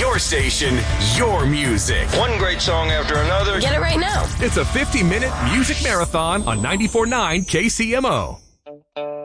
Your station, your music. One great song after another. Get it right now. It's a 50-minute music marathon on 94.9 KCMO.